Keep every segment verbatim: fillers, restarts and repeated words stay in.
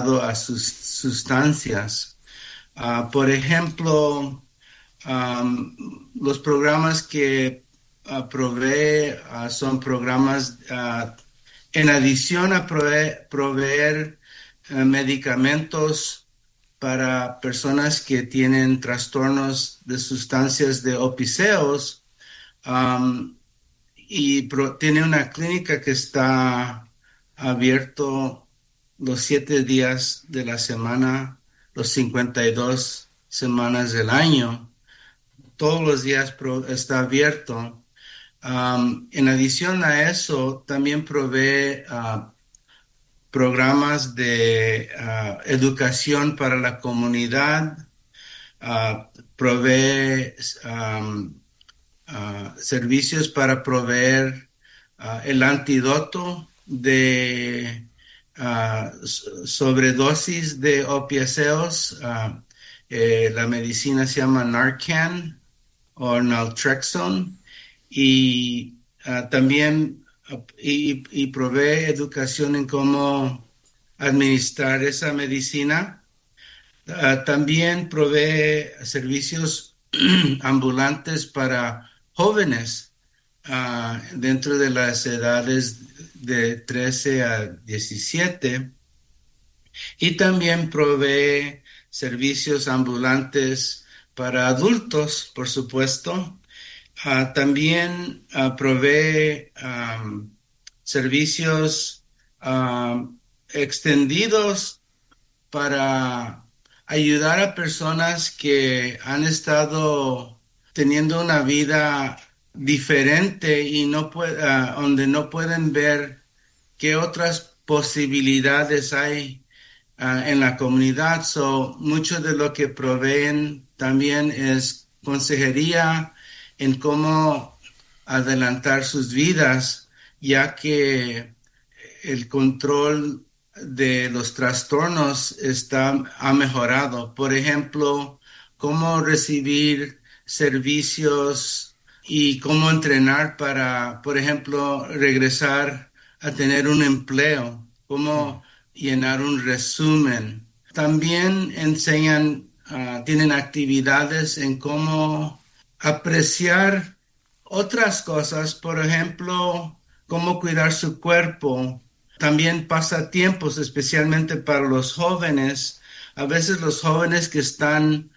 ligado a sus sustancias. Uh, por ejemplo, um, los programas que uh, provee uh, son programas uh, en adición a proveer, proveer uh, medicamentos para personas que tienen trastornos de sustancias de opioides, um, y pro, tiene una clínica que está abierto los siete días de la semana, los cincuenta y dos semanas del año. Todos los días pro, está abierto. Um, en adición a eso, también provee uh, programas de uh, educación para la comunidad, uh, provee um, uh, servicios para proveer uh, el antídoto de uh, sobredosis de opioides. Uh, eh, la medicina se llama Narcan o Naltrexone, y uh, también Y, y provee educación en cómo administrar esa medicina. Uh, también provee servicios ambulantes para jóvenes uh, dentro de las edades de trece a diecisiete, y también provee servicios ambulantes para adultos, por supuesto. Uh, también uh, provee um, servicios um, extendidos para ayudar a personas que han estado teniendo una vida diferente y no puede, uh, donde no pueden ver qué otras posibilidades hay uh, en la comunidad. So, mucho de lo que proveen también es consejería en cómo adelantar sus vidas, ya que el control de los trastornos está, ha mejorado. Por ejemplo, cómo recibir servicios y cómo entrenar para, por ejemplo, regresar a tener un empleo, cómo llenar un resumen. También enseñan, uh, tienen actividades en cómo apreciar otras cosas, por ejemplo, cómo cuidar su cuerpo. También pasatiempos, especialmente para los jóvenes. A veces los jóvenes que están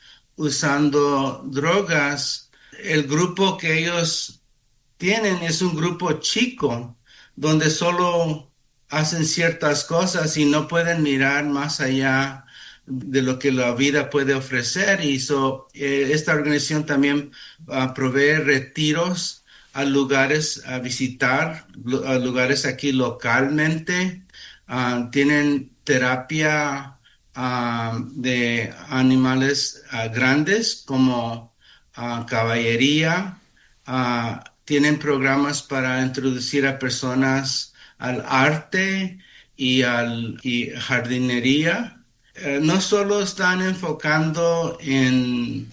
usando drogas, el grupo que ellos tienen es un grupo chico, donde solo hacen ciertas cosas y no pueden mirar más allá de lo que la vida puede ofrecer. Y so, eh, esta organización también uh, provee retiros a lugares a visitar, a lugares aquí localmente. Uh, tienen terapia uh, de animales uh, grandes como uh, caballería. Uh, tienen programas para introducir a personas al arte y, al, y jardinería. Eh, no solo están enfocando en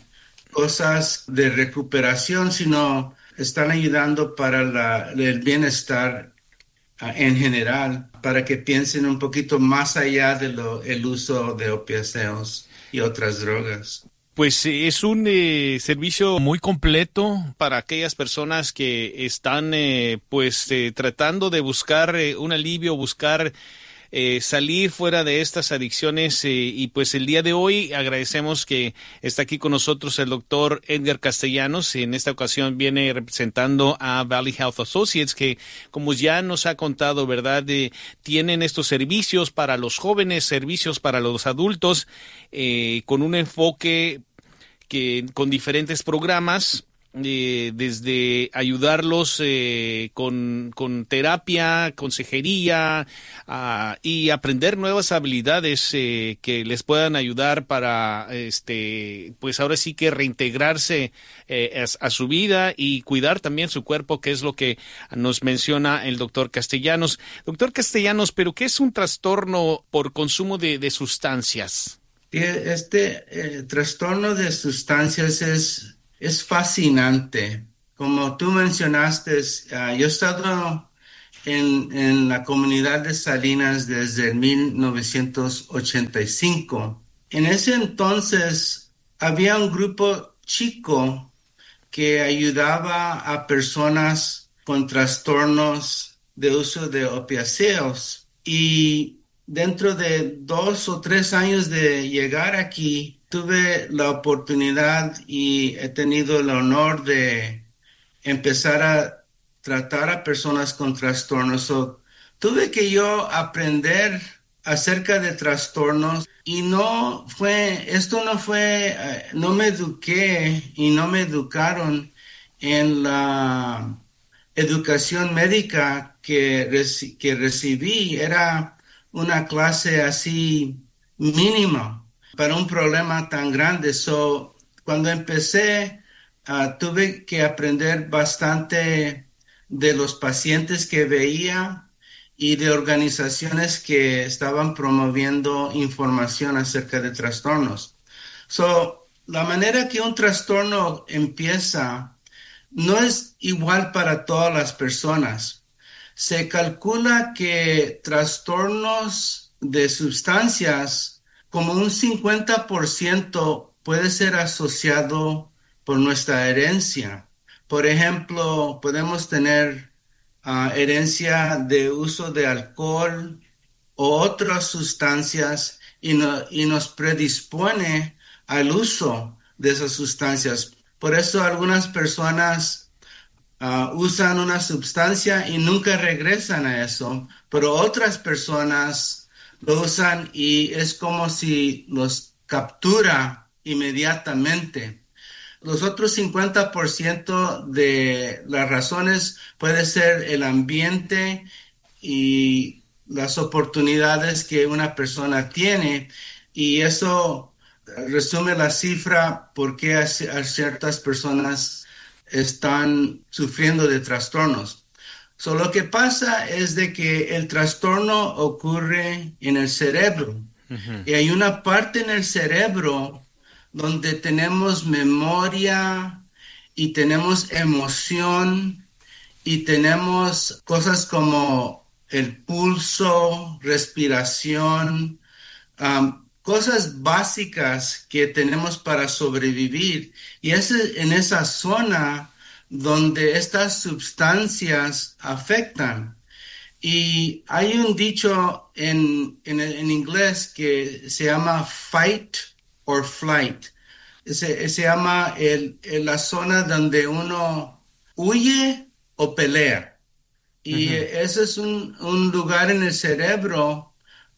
cosas de recuperación, sino están ayudando para la, el bienestar uh, en general, para que piensen un poquito más allá de lo, el uso de opioides y otras drogas. Pues es un eh, servicio muy completo para aquellas personas que están eh, pues eh, tratando de buscar eh, un alivio, buscar Eh, salir fuera de estas adicciones, eh, y pues el día de hoy agradecemos que está aquí con nosotros el doctor Edgar Castellanos. En esta ocasión viene representando a Valley Health Associates, que como ya nos ha contado, ¿verdad? Eh, tienen estos servicios para los jóvenes, servicios para los adultos, eh, con un enfoque que con diferentes programas. Eh, desde ayudarlos eh, con, con terapia, consejería uh, y aprender nuevas habilidades eh, que les puedan ayudar para, este, pues ahora sí que reintegrarse eh, a, a su vida y cuidar también su cuerpo, que es lo que nos menciona el doctor Castellanos. Doctor Castellanos, ¿pero qué es un trastorno por consumo de, de sustancias? Este eh, trastorno de sustancias es Es fascinante. Como tú mencionaste, uh, yo he estado en, en la comunidad de Salinas desde mil novecientos ochenta y cinco. En ese entonces había un grupo chico que ayudaba a personas con trastornos de uso de opiáceos, y dentro de dos o tres años de llegar aquí tuve la oportunidad y he tenido el honor de empezar a tratar a personas con trastornos. So, tuve que yo aprender acerca de trastornos, y no fue, esto no fue, eh, no me eduqué y no me educaron en la educación médica que, reci- que recibí. Era una clase así mínima para un problema tan grande. So, cuando empecé, uh, tuve que aprender bastante de los pacientes que veía y de organizaciones que estaban promoviendo información acerca de trastornos. So, la manera que un trastorno empieza no es igual para todas las personas. Se calcula que trastornos de sustancias, como un cincuenta por ciento, puede ser asociado por nuestra herencia. Por ejemplo, podemos tener uh, herencia de uso de alcohol o otras sustancias, y, no, y nos predispone al uso de esas sustancias. Por eso algunas personas uh, usan una sustancia y nunca regresan a eso, pero otras personas lo usan y es como si los captura inmediatamente. Los otros cincuenta por ciento de las razones puede ser el ambiente y las oportunidades que una persona tiene, y eso resume la cifra por qué a, a ciertas personas están sufriendo de trastornos. So, lo que pasa es de que el trastorno ocurre en el cerebro. Uh-huh. Y hay una parte en el cerebro donde tenemos memoria y tenemos emoción y tenemos cosas como el pulso, respiración, um, cosas básicas que tenemos para sobrevivir. Y es en esa zona donde estas sustancias afectan. Y hay un dicho en, en, en inglés que se llama fight or flight. Se, se llama el, el, la zona donde uno huye o pelea. Y uh-huh. ese es un, un lugar en el cerebro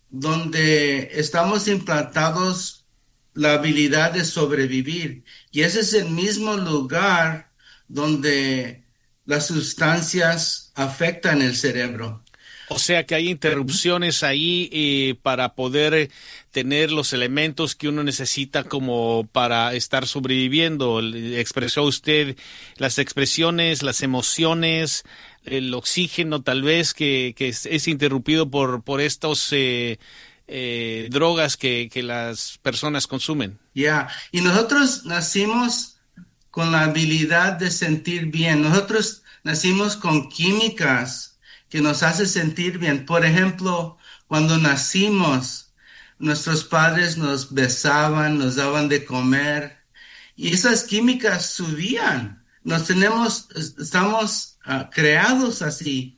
donde estamos implantados la habilidad de sobrevivir. Y ese es el mismo lugar donde las sustancias afectan el cerebro. O sea que hay interrupciones ahí eh, para poder tener los elementos que uno necesita como para estar sobreviviendo. Expresó usted las expresiones, las emociones, el oxígeno tal vez que, que es, es interrumpido por, por estos eh, eh, drogas que, que las personas consumen. Ya, yeah. Y nosotros nacimos con la habilidad de sentir bien. Nosotros nacimos con químicas que nos hace sentir bien. Por ejemplo, cuando nacimos, nuestros padres nos besaban, nos daban de comer, y esas químicas subían. Nos tenemos, estamos uh, creados así.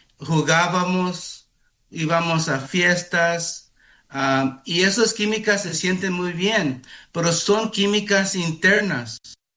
Jugábamos, íbamos a fiestas, uh, y esas químicas se sienten muy bien, pero son químicas internas.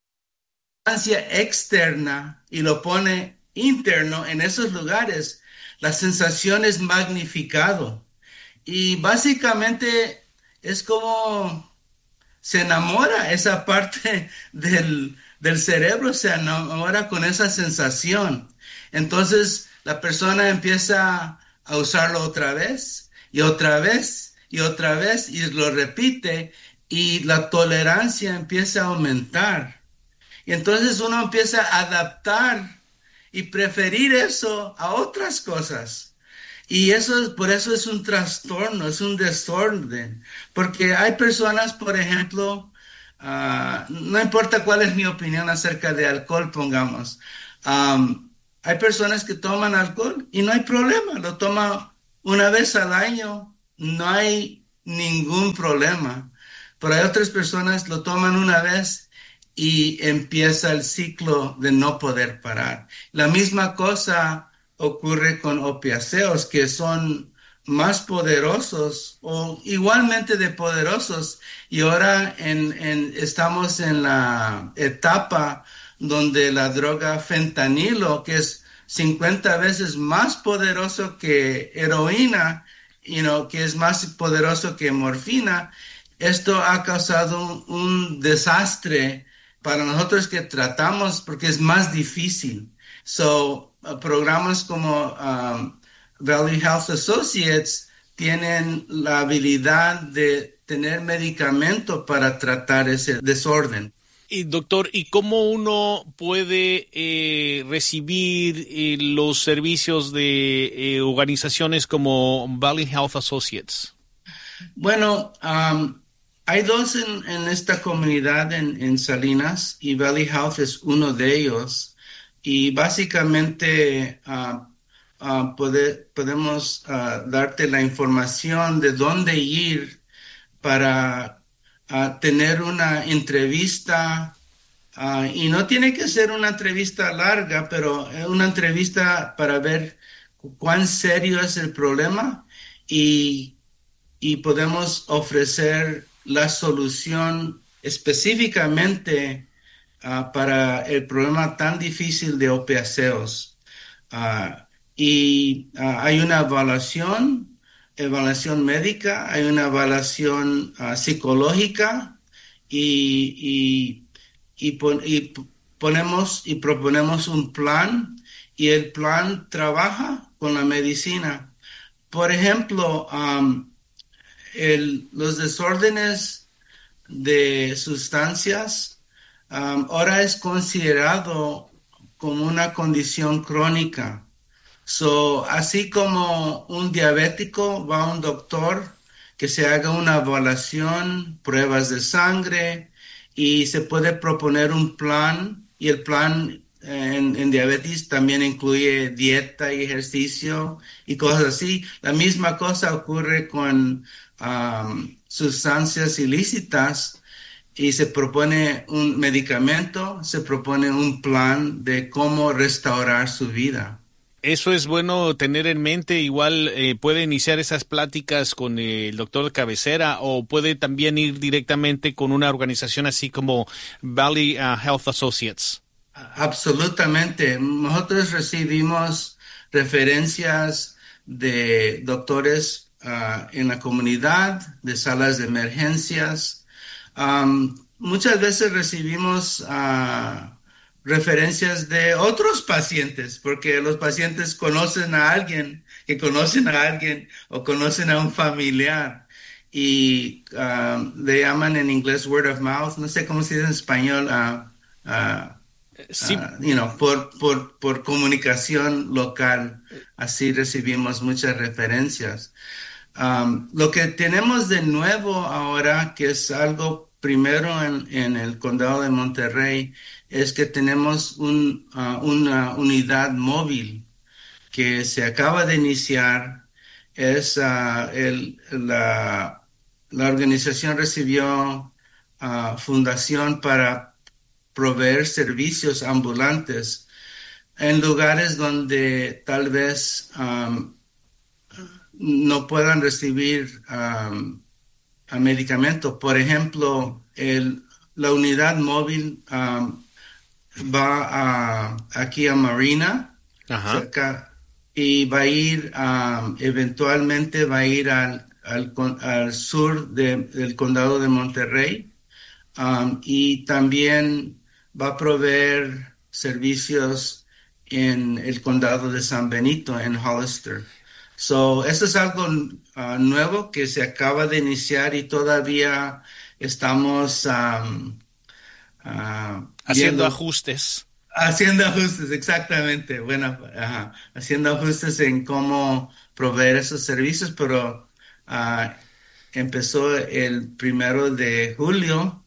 La sustancia externa y lo pone interno en esos lugares, la sensación es magnificado. Y básicamente es como se enamora esa parte del, del cerebro, se enamora con esa sensación. Entonces la persona empieza a usarlo otra vez y otra vez y otra vez y lo repite, y la tolerancia empieza a aumentar. Y entonces uno empieza a adaptar y preferir eso a otras cosas. Y eso, por eso es un trastorno, es un desorden. Porque hay personas, por ejemplo, uh, no importa cuál es mi opinión acerca de alcohol, pongamos, um, hay personas que toman alcohol y no hay problema, lo toman una vez al año, no hay ningún problema. Pero hay otras personas que lo toman una vez y empieza el ciclo de no poder parar. La misma cosa ocurre con opiáceos, que son más poderosos o igualmente de poderosos. Y ahora en, en, estamos en la etapa donde la droga fentanilo, que es cincuenta veces más poderoso que heroína, you know, que es más poderoso que morfina, esto ha causado un, un desastre para nosotros que tratamos porque es más difícil. So, uh, programas como um, Valley Health Associates tienen la habilidad de tener medicamento para tratar ese desorden. Y doctor, ¿y cómo uno puede eh, recibir eh, los servicios de eh, organizaciones como Valley Health Associates? Bueno, um, hay dos en, en esta comunidad en, en Salinas y Valley Health es uno de ellos. Y básicamente uh, uh, poder, podemos uh, darte la información de dónde ir para uh, tener una entrevista. Uh, y no tiene que ser una entrevista larga, pero es una entrevista para ver cuán serio es el problema y, y podemos ofrecer la solución específicamente uh, para el problema tan difícil de opiáceos. Uh, y uh, hay una evaluación, evaluación médica, hay una evaluación uh, psicológica y, y Y, pon, y ponemos y proponemos un plan y el plan trabaja con la medicina. Por ejemplo, um, el, los desórdenes de sustancias um, ahora es considerado como una condición crónica. So, así como un diabético va a un doctor que se haga una evaluación, pruebas de sangre, y se puede proponer un plan, y el plan en, en diabetes también incluye dieta y ejercicio y cosas así. La misma cosa ocurre con um, sustancias ilícitas y se propone un medicamento, se propone un plan de cómo restaurar su vida. Eso es bueno tener en mente. Igual eh, puede iniciar esas pláticas con eh, el doctor de cabecera o puede también ir directamente con una organización así como Valley uh, Health Associates. Absolutamente. Nosotros recibimos referencias de doctores uh, en la comunidad, de salas de emergencias. Um, muchas veces recibimos uh, referencias de otros pacientes, porque los pacientes conocen a alguien, que conocen a alguien o conocen a un familiar y uh, le llaman en inglés word of mouth, no sé cómo se dice en español, uh, uh, Sí. uh, you know, por, por, por comunicación local. Así recibimos muchas referencias. Um, lo que tenemos de nuevo ahora, que es algo primero en, en el condado de Monterrey, es que tenemos un, uh, una unidad móvil que se acaba de iniciar. Es uh, el, la, la organización recibió uh, fundación para proveer servicios ambulantes en lugares donde tal vez um, no puedan recibir um, a medicamentos. Por ejemplo, el, la unidad móvil um, va a, aquí a Marina, Ajá. cerca, y va a ir, um, eventualmente va a ir al, al, al sur de, del condado de Monterrey, um, y también va a proveer servicios en el condado de San Benito, en Hollister. So, eso es algo uh, nuevo que se acaba de iniciar y todavía estamos um, uh, Haciendo viendo, ajustes. Haciendo ajustes, exactamente. Bueno, ajá, haciendo ajustes en cómo proveer esos servicios, pero uh, empezó el primero de julio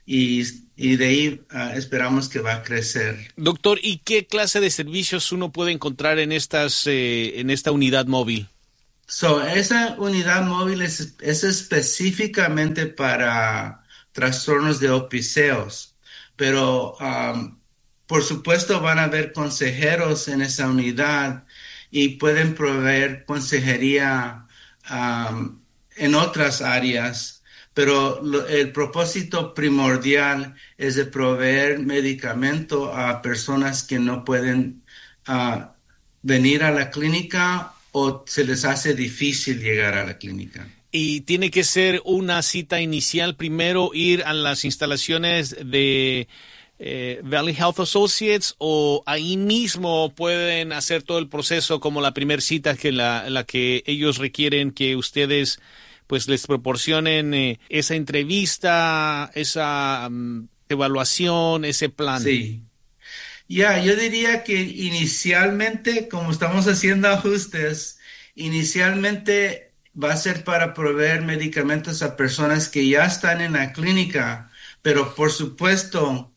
y, y de ahí uh, esperamos que va a crecer. Doctor, ¿y qué clase de servicios uno puede encontrar en estas eh, en esta unidad móvil? So, esa unidad móvil es, es específicamente para trastornos de opioideos, pero um, por supuesto van a haber consejeros en esa unidad y pueden proveer consejería um, en otras áreas, pero lo, el propósito primordial es de proveer medicamento a personas que no pueden uh, venir a la clínica o se les hace difícil llegar a la clínica. Y tiene que ser una cita inicial, primero ir a las instalaciones de eh, Valley Health Associates, o ahí mismo pueden hacer todo el proceso como la primera cita, que la, la que ellos requieren que ustedes pues les proporcionen eh, esa entrevista, esa um, evaluación, ese plan. Sí. Ya, yeah, yo diría que inicialmente, como estamos haciendo ajustes, inicialmente va a ser para proveer medicamentos a personas que ya están en la clínica, pero por supuesto,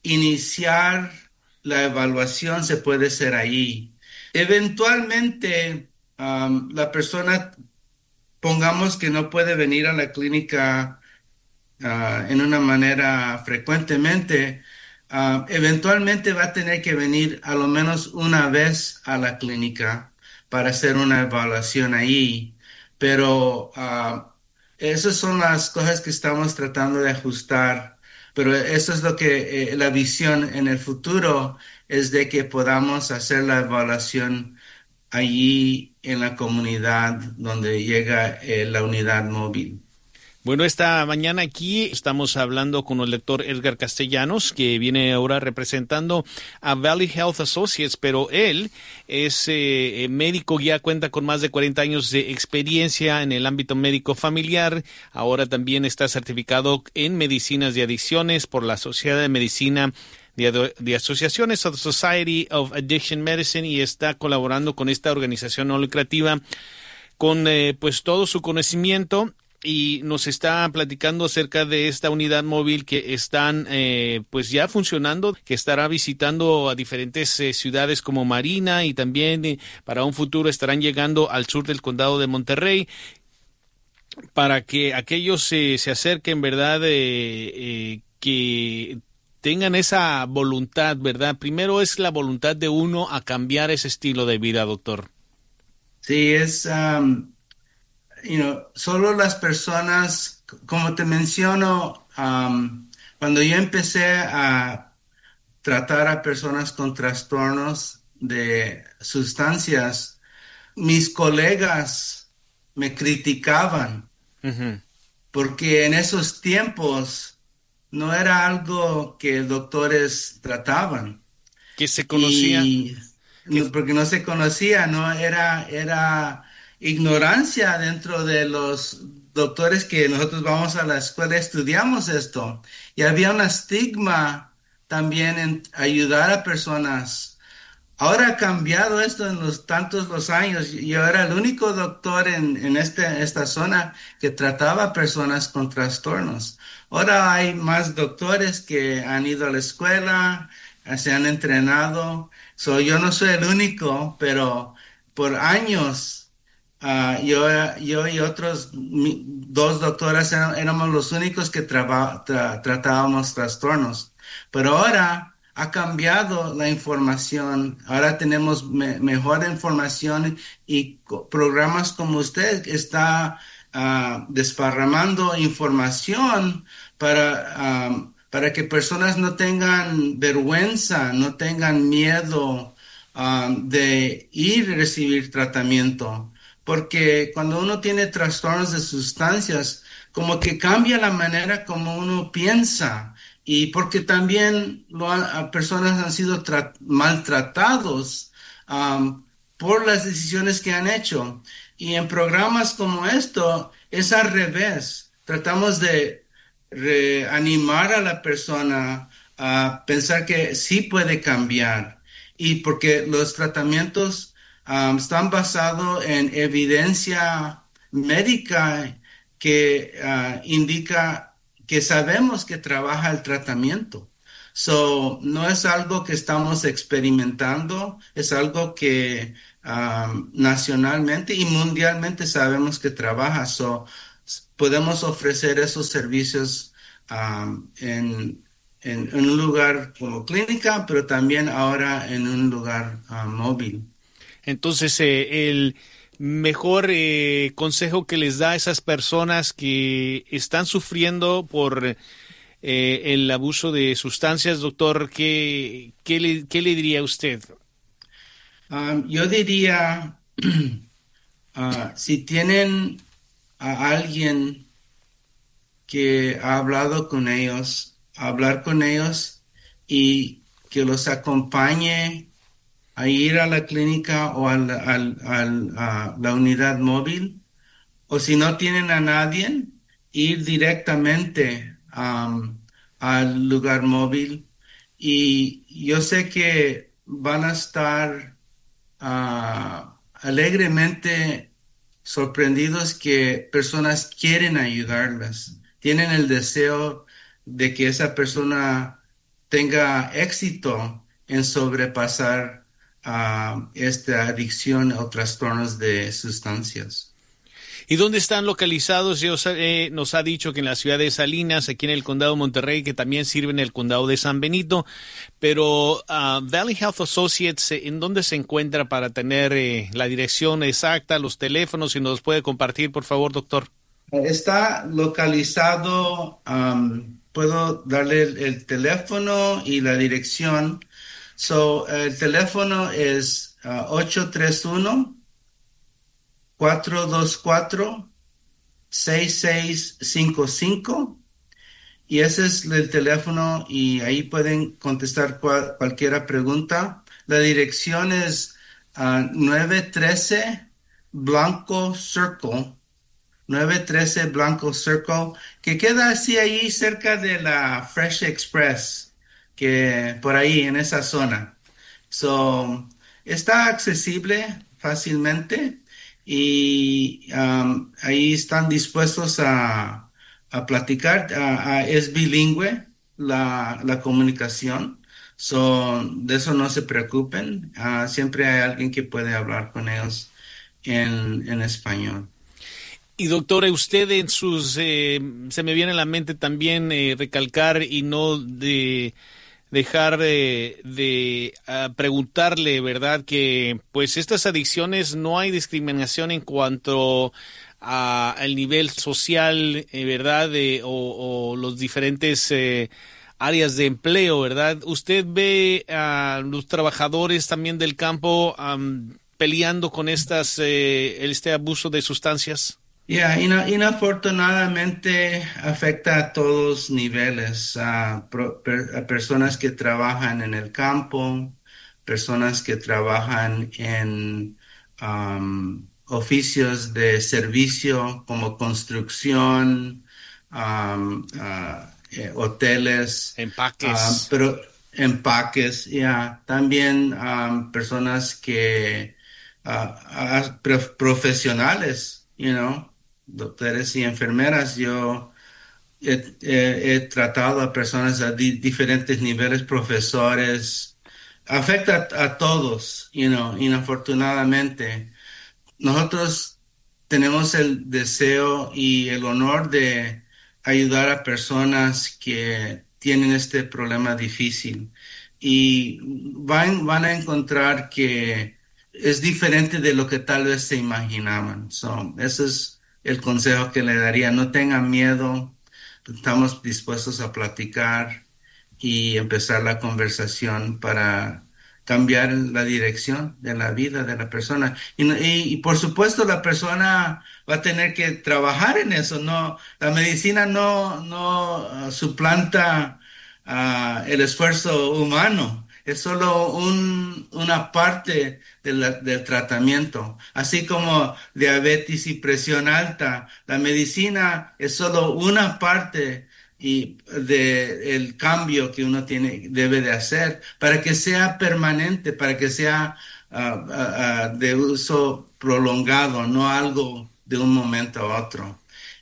iniciar la evaluación se puede hacer ahí. Eventualmente, um, la persona, pongamos que no puede venir a la clínica uh, en una manera frecuentemente, Uh, eventualmente va a tener que venir a lo menos una vez a la clínica para hacer una evaluación ahí, pero uh, esas son las cosas que estamos tratando de ajustar, pero eso es lo que eh, la visión en el futuro es de que podamos hacer la evaluación allí en la comunidad donde llega eh, la unidad móvil. Bueno, esta mañana aquí estamos hablando con el doctor Edgar Castellanos, que viene ahora representando a Valley Health Associates, pero él es eh, médico, ya cuenta con más de cuarenta años de experiencia en el ámbito médico familiar. Ahora también está certificado en medicinas de adicciones por la Sociedad de Medicina de, de Asociaciones of the Society of Addiction Medicine, y está colaborando con esta organización no lucrativa con eh, pues todo su conocimiento. Y nos está platicando acerca de esta unidad móvil que están eh, pues ya funcionando, que estará visitando a diferentes eh, ciudades como Marina, y también eh, para un futuro estarán llegando al sur del condado de Monterrey, para que aquellos eh, se acerquen, ¿verdad? Eh, eh, que tengan esa voluntad, ¿verdad? Primero es la voluntad de uno a cambiar ese estilo de vida, doctor. Sí, es... Um... You know, solo las personas, como te menciono, um, cuando yo empecé a tratar a personas con trastornos de sustancias, mis colegas me criticaban, uh-huh, porque en esos tiempos no era algo que doctores trataban. Que se conocía. Y, que... no, porque no se conocía, no era, era ignorancia dentro de los doctores que nosotros vamos a la escuela, estudiamos esto. Y había un estigma también en ayudar a personas. Ahora ha cambiado esto en los tantos los años. Yo era el único doctor en, en este, esta zona que trataba a personas con trastornos. Ahora hay más doctores que han ido a la escuela, se han entrenado. So, yo no soy el único, pero por años Uh, yo, yo y otros mi, dos doctoras eran, éramos los únicos que traba, tra, tratábamos trastornos. Pero ahora ha cambiado la información. Ahora tenemos me, mejor información, y co- programas como usted está uh, desparramando información para, um, para que personas no tengan vergüenza, no tengan miedo um, de ir a recibir tratamiento. Porque cuando uno tiene trastornos de sustancias, como que cambia la manera como uno piensa, y porque también lo han, personas han sido tra- maltratados um, por las decisiones que han hecho. Y en programas como esto es al revés. Tratamos de reanimar a la persona a pensar que sí puede cambiar, y porque los tratamientos Um, están basados en evidencia médica que uh, indica que sabemos que trabaja el tratamiento. So, no es algo que estamos experimentando, es algo que um, nacionalmente y mundialmente sabemos que trabaja. So, podemos ofrecer esos servicios um, en, en, en un lugar como clínica, pero también ahora en un lugar uh, móvil. Entonces, eh, el mejor eh, consejo que les da a esas personas que están sufriendo por eh, el abuso de sustancias, doctor, ¿qué, qué, le, qué le diría a usted? Um, yo diría, uh, si tienen a alguien que ha hablado con ellos, hablar con ellos y que los acompañe a ir a la clínica o a la, al- al- a la unidad móvil, o si no tienen a nadie, ir directamente um, al lugar móvil. Y yo sé que van a estar ah, alegremente sorprendidos que personas quieren ayudarlas, tienen el deseo de que esa persona tenga éxito en sobrepasar ah, esta adicción o trastornos de sustancias. ¿Y dónde están localizados? Yo, eh, nos ha dicho que en la ciudad de Salinas, aquí en el condado de Monterrey, que también sirve en el condado de San Benito, pero uh, Valley Health Associates, ¿en dónde se encuentra para tener eh, la dirección exacta, los teléfonos, si nos puede compartir, por favor, doctor? Está localizado, um, puedo darle el, el teléfono y la dirección. So, el teléfono es uh, ocho tres uno, cuatro dos cuatro, seis seis cinco cinco y ese es el teléfono y ahí pueden contestar cual, cualquier pregunta. La dirección es uh, nueve trece Blanco Circle, nueve trece Blanco Circle, que queda así ahí cerca de la Fresh Express, que por ahí en esa zona. So, está accesible fácilmente y um, ahí están dispuestos a, a platicar. A- a- es bilingüe la, la comunicación. So, de eso no se preocupen. Ah, siempre hay alguien que puede hablar con ellos en, en español. Y doctora, usted en sus, eh, se me viene a la mente también eh, recalcar y no de dejar de, de uh, preguntarle, ¿verdad? Que pues estas adicciones no hay discriminación en cuanto a, al nivel social, eh, ¿verdad? De, o, o los diferentes eh, áreas de empleo, ¿verdad? ¿Usted ve a los trabajadores también del campo um, peleando con estas, eh, este abuso de sustancias? Yeah, ina- inafortunadamente afecta a todos niveles, a, pro- per- a personas que trabajan en el campo, personas que trabajan en um, oficios de servicio como construcción, um, ah, eh, hoteles, ah, Empaques. pero empaques, yeah. También um, personas que ah, ah, prof- profesionales, you know, doctores y enfermeras. Yo he, he- he tratado a personas a di- diferentes niveles, profesores. Afecta a, a todos, you know, inafortunadamente. Nosotros tenemos el deseo y el honor de ayudar a personas que tienen este problema difícil y van, van a encontrar que es diferente de lo que tal vez se imaginaban. So, ese es el consejo que le daría. No tengan miedo, estamos dispuestos a platicar y empezar la conversación para cambiar la dirección de la vida de la persona. Y, no- y- y por supuesto la persona va a tener que trabajar en eso. No, la medicina no, no ah, suplanta ah, el esfuerzo humano. Es solo un- una parte de la- del tratamiento. Así como diabetes y presión alta, la medicina es solo una parte y de el cambio que uno tiene debe de hacer para que sea permanente, para que sea ah, ah, ah, de uso prolongado, no algo de un momento a otro.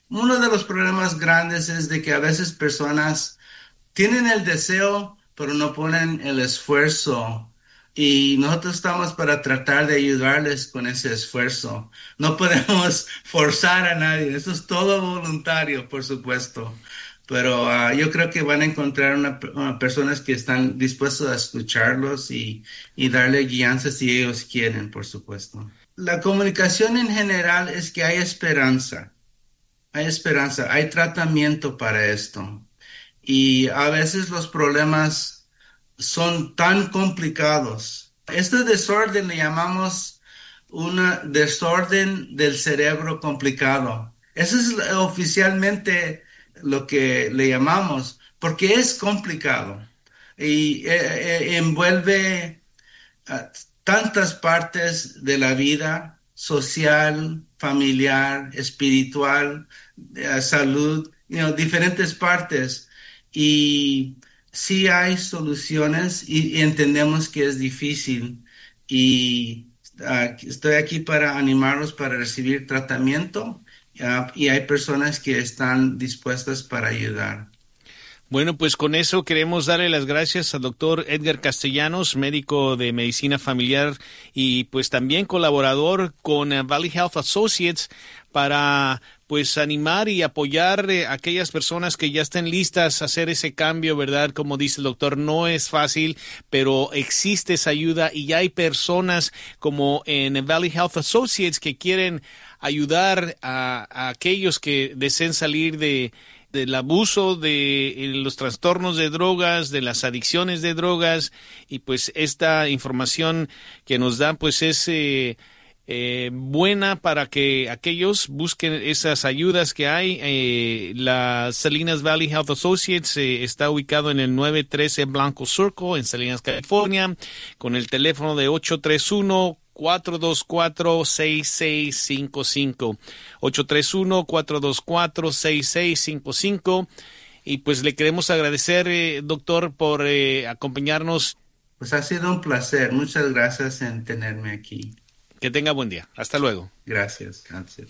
uno de los problemas grandes es de que a veces personas tienen el deseo, pero no ponen el esfuerzo. Y nosotros estamos para tratar de ayudarles con ese esfuerzo. No podemos forzar a nadie. Eso es todo voluntario, por supuesto. Pero uh, yo creo que van a encontrar una, una personas que están dispuestos a escucharlos y, y darle guianza si ellos quieren, por supuesto. La comunicación en general es que hay esperanza. Hay esperanza, hay tratamiento para esto. Y a veces los problemas son tan complicados. Este desorden le llamamos un desorden del cerebro complicado. Eso es oficialmente lo que le llamamos, porque es complicado y eh, eh, envuelve uh, tantas partes de la vida social, familiar, espiritual, uh, salud, you know, diferentes partes. Y sí hay soluciones y, y entendemos que es difícil y uh, estoy aquí para animarlos para recibir tratamiento uh, y hay personas que están dispuestas para ayudar. Bueno, pues con eso queremos darle las gracias al doctor Edgar Castellanos, médico de medicina familiar y pues también colaborador con Valley Health Associates para pues animar y apoyar a eh, aquellas personas que ya estén listas a hacer ese cambio, ¿verdad? Como dice el doctor, no es fácil, pero existe esa ayuda y ya hay personas como en Valley Health Associates que quieren ayudar a, a aquellos que deseen salir de del abuso, de los trastornos de drogas, de las adicciones de drogas, y pues esta información que nos dan pues es eh, eh, buena para que aquellos busquen esas ayudas que hay. Eh, la Salinas Valley Health Associates eh, está ubicado en el nueve trece Blanco Circle en Salinas, California, con el teléfono de ocho tres uno, cuatro dos cuatro, seis seis cinco cinco, ocho tres uno, cuatro dos cuatro, seis seis cinco cinco. Y pues le queremos agradecer, eh, doctor, por eh, acompañarnos. Pues ha sido un placer. Muchas gracias en tenerme aquí. Que tenga buen día. Hasta luego. Gracias. Gracias.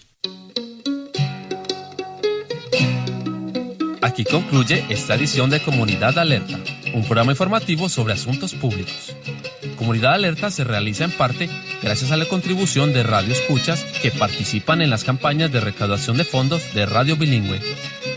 Aquí concluye esta edición de Comunidad Alerta, un programa informativo sobre asuntos públicos. Comunidad Alerta se realiza en parte gracias a la contribución de radioescuchas que participan en las campañas de recaudación de fondos de Radio Bilingüe.